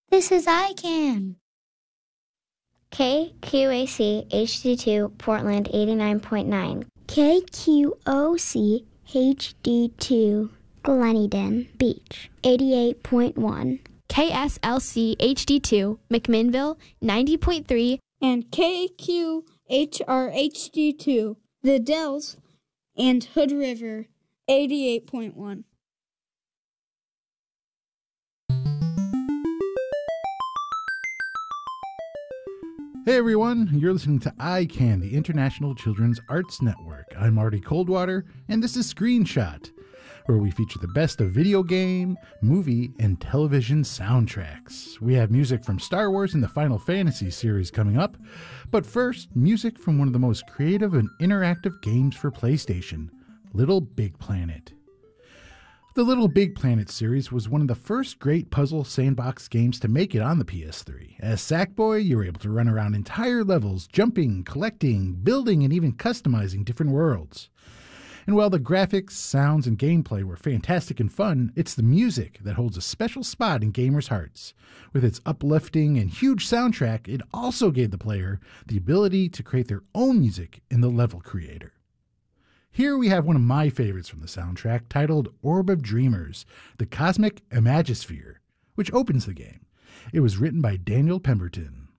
This is ICANN. KQAC HD2 Portland 89.9. KQOC HD2 Gleneden Beach 88.1. KSLC HD2 McMinnville 90.3. And KQHR HD2 The Dells and Hood River 88.1. Hey everyone, you're listening to ICANN, the International Children's Arts Network. I'm Marty Coldwater, and this is Screenshot, where we feature the best of video game, movie, and television soundtracks. We have music from Star Wars and the Final Fantasy series coming up, but first, music from one of the most creative and interactive games for PlayStation, Little Big Planet. The Little Big Planet series was one of the first great puzzle sandbox games to make it on the PS3. As Sackboy, you were able to run around entire levels, jumping, collecting, building, and even customizing different worlds. And while the graphics, sounds, and gameplay were fantastic and fun, it's the music that holds a special spot in gamers' hearts. With its uplifting and huge soundtrack, it also gave the player the ability to create their own music in the level creator. Here we have one of my favorites from the soundtrack, titled Orb of Dreamers, the Cosmic Imagisphere, which opens the game. It was written by Daniel Pemberton.